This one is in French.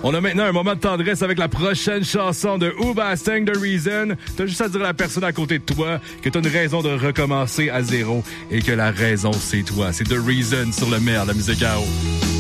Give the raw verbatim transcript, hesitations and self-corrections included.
On a maintenant un moment de tendresse avec la prochaine chanson de Hoobastank, The Reason. T'as juste à dire à la personne à côté de toi que t'as une raison de recommencer à zéro et que la raison, c'est toi. C'est The Reason sur le maire, la musique à eau.